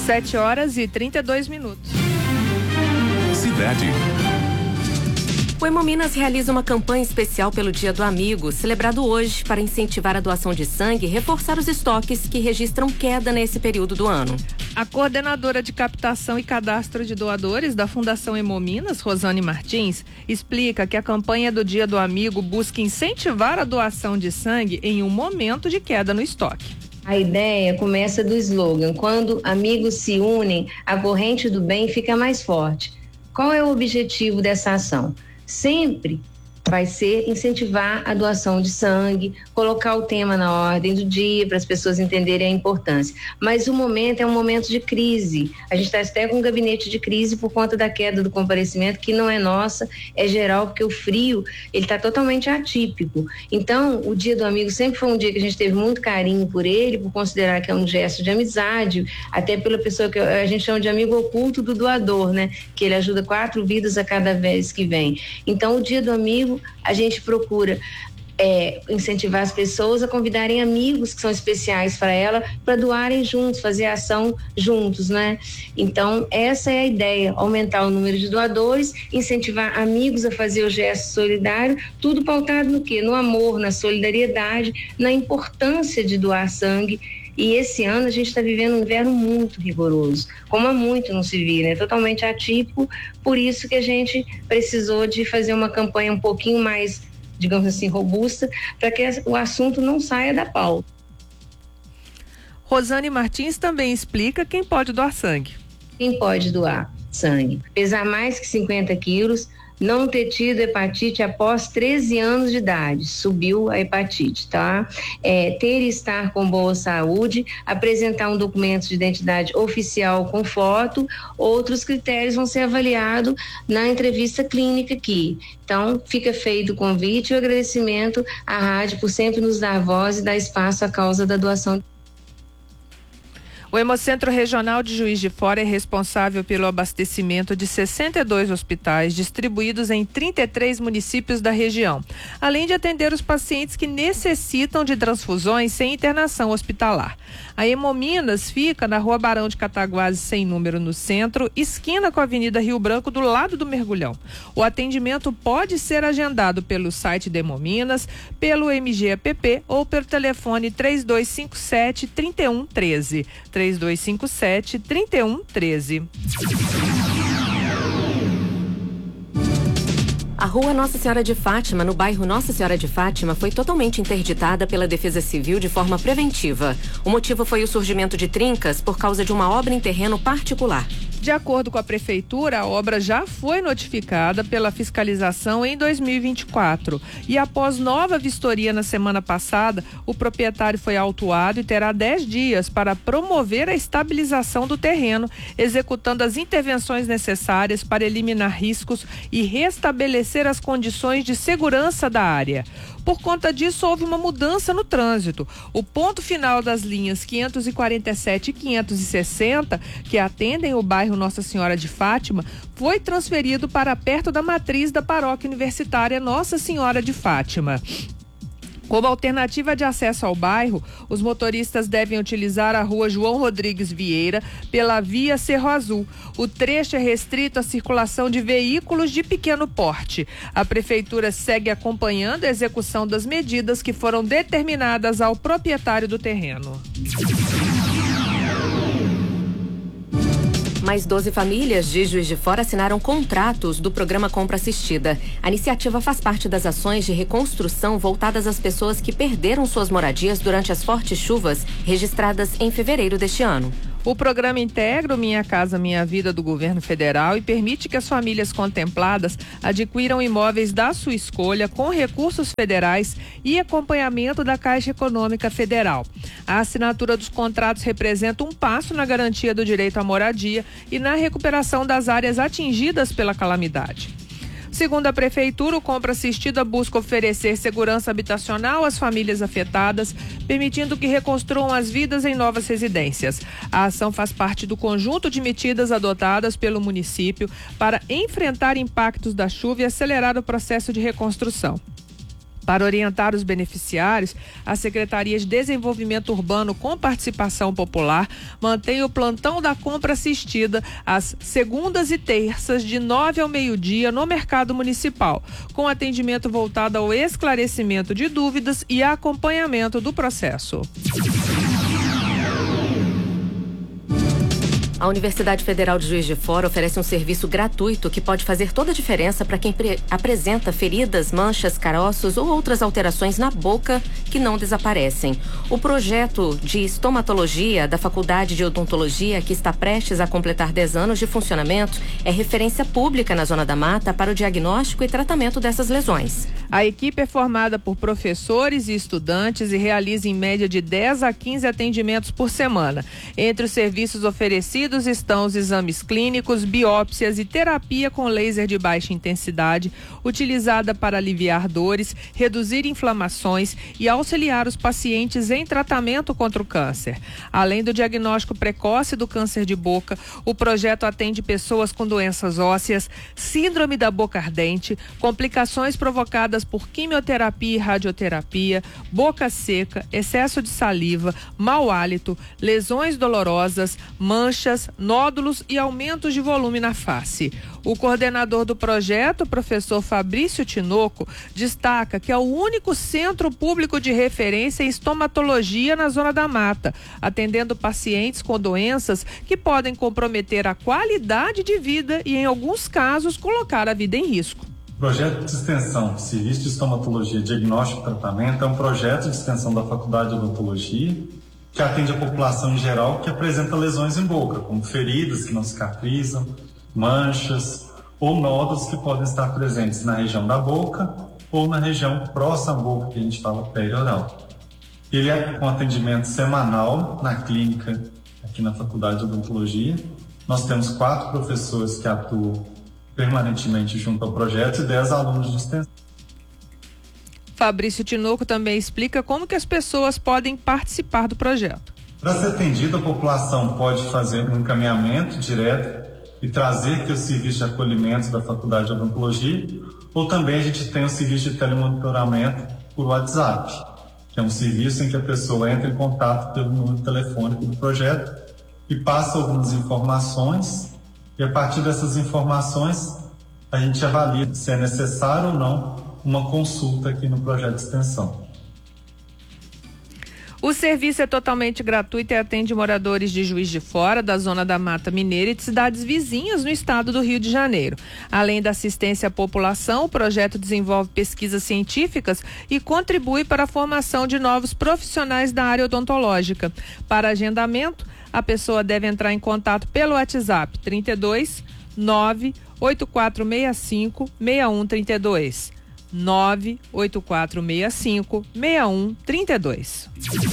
7h32. Cidade. O Hemominas realiza uma campanha especial pelo Dia do Amigo, celebrado hoje para incentivar a doação de sangue e reforçar os estoques que registram queda nesse período do ano. A coordenadora de captação e cadastro de doadores da Fundação Hemominas, Rosane Martins, explica que a campanha do Dia do Amigo busca incentivar a doação de sangue em um momento de queda no estoque. A ideia começa do slogan: quando amigos se unem, a corrente do bem fica mais forte. Qual é o objetivo dessa ação? Sempre vai ser incentivar a doação de sangue, colocar o tema na ordem do dia para as pessoas entenderem a importância. Mas o momento é um momento de crise. A gente está até com um gabinete de crise por conta da queda do comparecimento, que não é nossa, é geral, porque o frio ele está totalmente atípico. Então, o Dia do Amigo sempre foi um dia que a gente teve muito carinho por ele, por considerar que é um gesto de amizade, até pela pessoa que a gente chama de amigo oculto do doador, né? Que ele ajuda 4 vidas a cada vez que vem. Então, o Dia do Amigo, a gente procura incentivar as pessoas a convidarem amigos que são especiais para ela, para doarem juntos, fazer ação juntos, né? Então, essa é a ideia: aumentar o número de doadores, incentivar amigos a fazer o gesto solidário, tudo pautado no quê? No amor, na solidariedade, na importância de doar sangue. E esse ano a gente está vivendo um inverno muito rigoroso, como há muito não se via, né? Totalmente atípico, por isso que a gente precisou de fazer uma campanha um pouquinho mais, digamos assim, robusta, para que o assunto não saia da pauta. Rosane Martins também explica quem pode doar sangue. Quem pode doar sangue? Pesar mais que 50 quilos, não ter tido hepatite após 13 anos de idade, subiu a hepatite, tá? Ter e estar com boa saúde, apresentar um documento de identidade oficial com foto, outros critérios vão ser avaliados na entrevista clínica aqui. Então, fica feito o convite e o agradecimento à rádio por sempre nos dar voz e dar espaço à causa da doação. O Hemocentro Regional de Juiz de Fora é responsável pelo abastecimento de 62 hospitais distribuídos em 33 municípios da região, além de atender os pacientes que necessitam de transfusões sem internação hospitalar. A Hemominas fica na Rua Barão de Cataguases, sem número, no centro, esquina com a Avenida Rio Branco, do lado do Mergulhão. O atendimento pode ser agendado pelo site da Hemominas, pelo MGAPP ou pelo telefone 3257-3113. 3257-3113. A rua Nossa Senhora de Fátima, no bairro Nossa Senhora de Fátima, foi totalmente interditada pela Defesa Civil de forma preventiva. O motivo foi o surgimento de trincas por causa de uma obra em terreno particular. De acordo com a Prefeitura, a obra já foi notificada pela fiscalização em 2024. E após nova vistoria na semana passada, o proprietário foi autuado e terá 10 dias para promover a estabilização do terreno, executando as intervenções necessárias para eliminar riscos e restabelecer as condições de segurança da área. Por conta disso, houve uma mudança no trânsito. O ponto final das linhas 547 e 560, que atendem o bairro Nossa Senhora de Fátima, foi transferido para perto da matriz da paróquia universitária Nossa Senhora de Fátima. Como alternativa de acesso ao bairro, os motoristas devem utilizar a rua João Rodrigues Vieira pela via Cerro Azul. O trecho é restrito à circulação de veículos de pequeno porte. A Prefeitura segue acompanhando a execução das medidas que foram determinadas ao proprietário do terreno. Mais 12 famílias de Juiz de Fora assinaram contratos do programa Compra Assistida. A iniciativa faz parte das ações de reconstrução voltadas às pessoas que perderam suas moradias durante as fortes chuvas registradas em fevereiro deste ano. O programa integra o Minha Casa Minha Vida do governo federal e permite que as famílias contempladas adquiram imóveis da sua escolha com recursos federais e acompanhamento da Caixa Econômica Federal. A assinatura dos contratos representa um passo na garantia do direito à moradia e na recuperação das áreas atingidas pela calamidade. Segundo a Prefeitura, o Compra Assistida busca oferecer segurança habitacional às famílias afetadas, permitindo que reconstruam as vidas em novas residências. A ação faz parte do conjunto de medidas adotadas pelo município para enfrentar impactos da chuva e acelerar o processo de reconstrução. Para orientar os beneficiários, a Secretaria de Desenvolvimento Urbano com Participação Popular mantém o plantão da compra assistida às segundas e terças de 9 ao meio-dia no Mercado Municipal, com atendimento voltado ao esclarecimento de dúvidas e acompanhamento do processo. A Universidade Federal de Juiz de Fora oferece um serviço gratuito que pode fazer toda a diferença para quem apresenta feridas, manchas, caroços ou outras alterações na boca que não desaparecem. O projeto de estomatologia da Faculdade de Odontologia, que está prestes a completar 10 anos de funcionamento, é referência pública na Zona da Mata para o diagnóstico e tratamento dessas lesões. A equipe é formada por professores e estudantes e realiza em média de 10 a 15 atendimentos por semana. Entre os serviços oferecidos estão os exames clínicos, biópsias e terapia com laser de baixa intensidade, utilizada para aliviar dores, reduzir inflamações e auxiliar os pacientes em tratamento contra o câncer. Além do diagnóstico precoce do câncer de boca, o projeto atende pessoas com doenças ósseas, síndrome da boca ardente, complicações provocadas por quimioterapia e radioterapia, boca seca, excesso de saliva, mau hálito, lesões dolorosas, manchas, nódulos e aumentos de volume na face. O coordenador do projeto, o professor Fabrício Tinoco, destaca que é o único centro público de referência em estomatologia na Zona da Mata, atendendo pacientes com doenças que podem comprometer a qualidade de vida e, em alguns casos, colocar a vida em risco. O projeto de extensão Serviço de Estomatologia, Diagnóstico e Tratamento é um projeto de extensão da Faculdade de Odontologia que atende a população em geral que apresenta lesões em boca, como feridas que não cicatrizam, manchas ou nódulos que podem estar presentes na região da boca ou na região próxima à boca, que a gente fala perioral. Ele é com atendimento semanal na clínica aqui na Faculdade de Odontologia. Nós temos 4 professores que atuam permanentemente junto ao projeto e 10 alunos de extensão. Fabrício Tinoco também explica como que as pessoas podem participar do projeto. Para ser atendido, a população pode fazer um encaminhamento direto e trazer aqui o serviço de acolhimento da Faculdade de Odontologia, ou também a gente tem o serviço de telemonitoramento por WhatsApp, que é um serviço em que a pessoa entra em contato pelo número telefônico do projeto e passa algumas informações, e a partir dessas informações a gente avalia se é necessário ou não uma consulta aqui no projeto de extensão. O serviço é totalmente gratuito e atende moradores de Juiz de Fora, da Zona da Mata Mineira e de cidades vizinhas no estado do Rio de Janeiro. Além da assistência à população, o projeto desenvolve pesquisas científicas e contribui para a formação de novos profissionais da área odontológica. Para agendamento, a pessoa deve entrar em contato pelo WhatsApp 32 98465 6132. 98465-6132.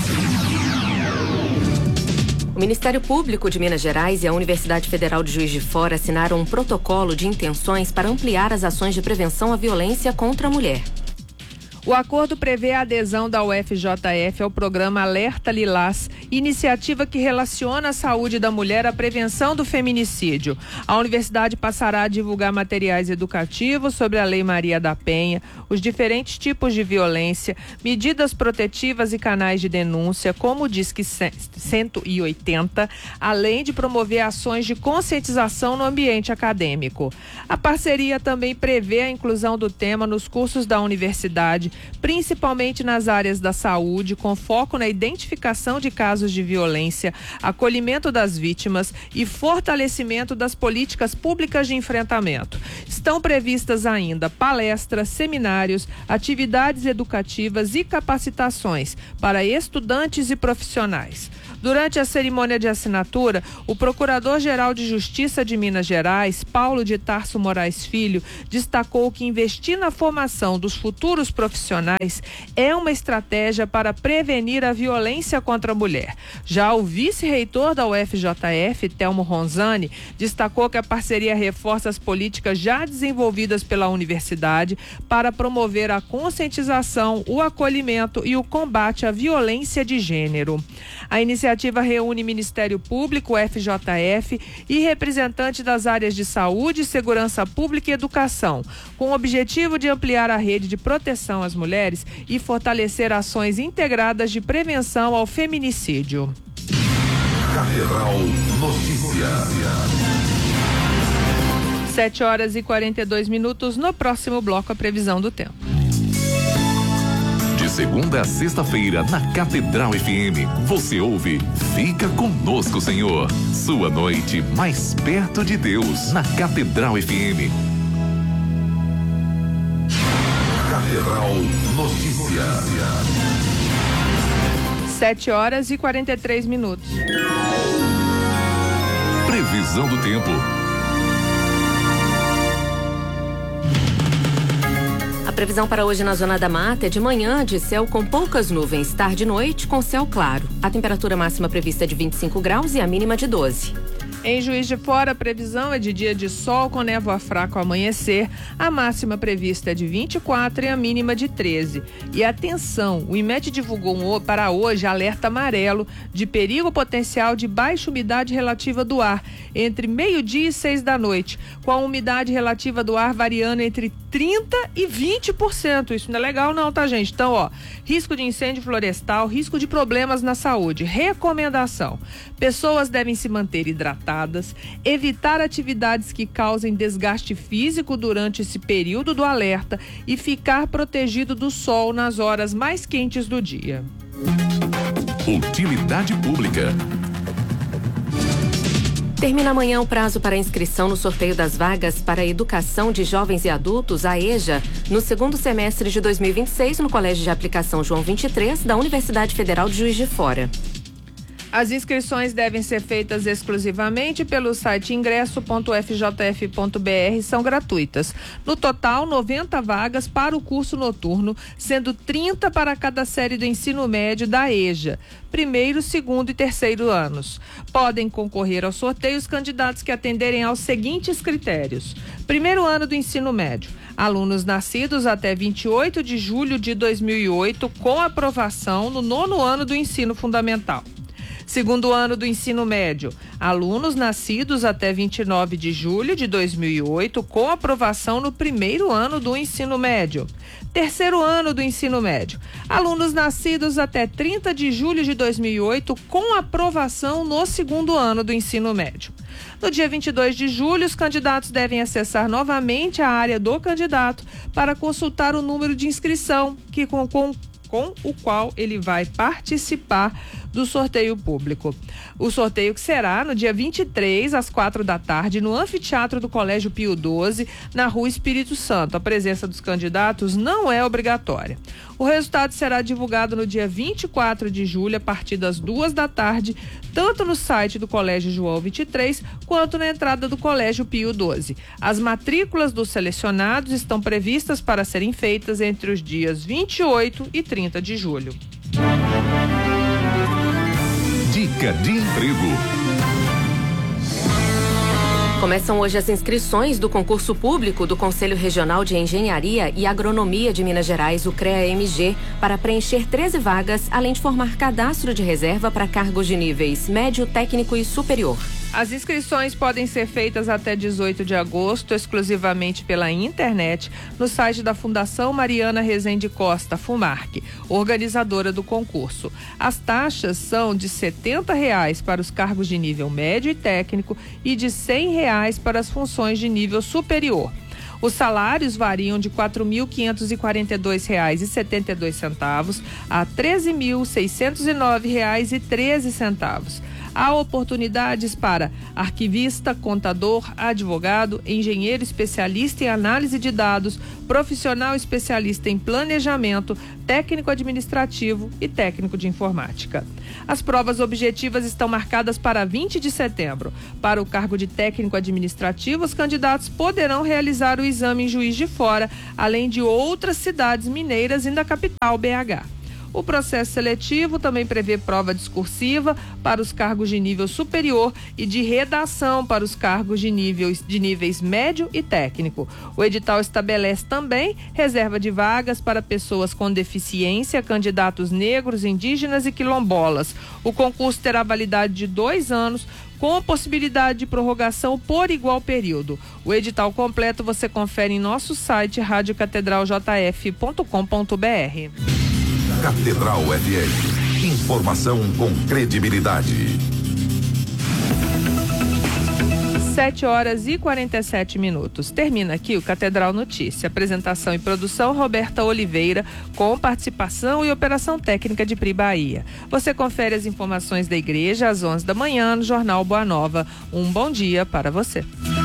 O Ministério Público de Minas Gerais e a Universidade Federal de Juiz de Fora assinaram um protocolo de intenções para ampliar as ações de prevenção à violência contra a mulher. O acordo prevê a adesão da UFJF ao programa Alerta Lilás, iniciativa que relaciona a saúde da mulher à prevenção do feminicídio. A universidade passará a divulgar materiais educativos sobre a Lei Maria da Penha, os diferentes tipos de violência, medidas protetivas e canais de denúncia, como o Disque 180, além de promover ações de conscientização no ambiente acadêmico. A parceria também prevê a inclusão do tema nos cursos da universidade, principalmente nas áreas da saúde, com foco na identificação de casos de violência, acolhimento das vítimas e fortalecimento das políticas públicas de enfrentamento. Estão previstas ainda palestras, seminários, atividades educativas e capacitações para estudantes e profissionais. Durante a cerimônia de assinatura, o Procurador-Geral de Justiça de Minas Gerais, Paulo de Tarso Moraes Filho, destacou que investir na formação dos futuros profissionais é uma estratégia para prevenir a violência contra a mulher. Já o vice-reitor da UFJF, Telmo Ronzani, destacou que a parceria reforça as políticas já desenvolvidas pela universidade para promover a conscientização, o acolhimento e o combate à violência de gênero. A iniciativa iniciativa reúne Ministério Público, FJF e representantes das áreas de saúde, segurança pública e educação, com o objetivo de ampliar a rede de proteção às mulheres e fortalecer ações integradas de prevenção ao feminicídio. Catedral Notícias. 7h42. No próximo bloco, a previsão do tempo. De segunda a sexta-feira, na Catedral FM, você ouve Fica Conosco, Senhor. Sua noite mais perto de Deus, na Catedral FM. Catedral Notícias. 7h43. Previsão do tempo. A previsão para hoje na Zona da Mata é de manhã de céu com poucas nuvens, tarde e noite com céu claro. A temperatura máxima prevista é de 25 graus e a mínima de 12. Em Juiz de Fora, a previsão é de dia de sol com névoa fraca ao amanhecer. A máxima prevista é de 24 e a mínima de 13. E atenção, o IMET divulgou para hoje alerta amarelo de perigo potencial de baixa umidade relativa do ar entre meio-dia e 6 da noite, com a umidade relativa do ar variando entre 30% e 20%. Isso não é legal não, tá, gente? Então, risco de incêndio florestal, risco de problemas na saúde. Recomendação: pessoas devem se manter hidratadas, evitar atividades que causem desgaste físico durante esse período do alerta e ficar protegido do sol nas horas mais quentes do dia. Utilidade pública. Termina amanhã o prazo para inscrição no sorteio das vagas para a educação de jovens e adultos, a EJA, no segundo semestre de 2026, no Colégio de Aplicação João 23, da Universidade Federal de Juiz de Fora. As inscrições devem ser feitas exclusivamente pelo site ingresso.fjf.br, são gratuitas. No total, 90 vagas para o curso noturno, sendo 30 para cada série do ensino médio da EJA, primeiro, segundo e terceiro anos. Podem concorrer ao sorteio os candidatos que atenderem aos seguintes critérios: primeiro ano do ensino médio, alunos nascidos até 28 de julho de 2008, com aprovação no 9º ano do ensino fundamental. Segundo ano do ensino médio, alunos nascidos até 29 de julho de 2008, com aprovação no 1º ano do ensino médio. Terceiro ano do ensino médio, alunos nascidos até 30 de julho de 2008, com aprovação no 2º ano do ensino médio. No dia 22 de julho, os candidatos devem acessar novamente a área do candidato para consultar o número de inscrição, que com o qual ele vai participar do sorteio público. O sorteio que será no dia 23, às 4 da tarde, no anfiteatro do Colégio Pio XII, na Rua Espírito Santo. A presença dos candidatos não é obrigatória. O resultado será divulgado no dia 24 de julho, a partir das 2 da tarde, tanto no site do Colégio João 23, quanto na entrada do Colégio Pio XII. As matrículas dos selecionados estão previstas para serem feitas entre os dias 28 e 30 de julho. Dica de emprego. Começam hoje as inscrições do concurso público do Conselho Regional de Engenharia e Agronomia de Minas Gerais, o CREA-MG, para preencher 13 vagas, além de formar cadastro de reserva para cargos de níveis médio, técnico e superior. As inscrições podem ser feitas até 18 de agosto, exclusivamente pela internet, no site da Fundação Mariana Rezende Costa, FUMARC, organizadora do concurso. As taxas são de R$ 70 para os cargos de nível médio e técnico e de R$ 100 para as funções de nível superior. Os salários variam de R$ 4.542,72 a R$ 13.609,13. Há oportunidades para arquivista, contador, advogado, engenheiro especialista em análise de dados, profissional especialista em planejamento, técnico administrativo e técnico de informática. As provas objetivas estão marcadas para 20 de setembro. Para o cargo de técnico administrativo, os candidatos poderão realizar o exame em Juiz de Fora, além de outras cidades mineiras e da capital BH. O processo seletivo também prevê prova discursiva para os cargos de nível superior e de redação para os cargos de níveis médio e técnico. O edital estabelece também reserva de vagas para pessoas com deficiência, candidatos negros, indígenas e quilombolas. O concurso terá validade de 2 anos, com a possibilidade de prorrogação por igual período. O edital completo você confere em nosso site radiocatedraljf.com.br. Catedral FM. Informação com credibilidade. 7h47. Termina aqui o Catedral Notícia. Apresentação e produção Roberta Oliveira, com participação e operação técnica de Pri Bahia. Você confere as informações da igreja às 11 da manhã no Jornal Boa Nova. Um bom dia para você.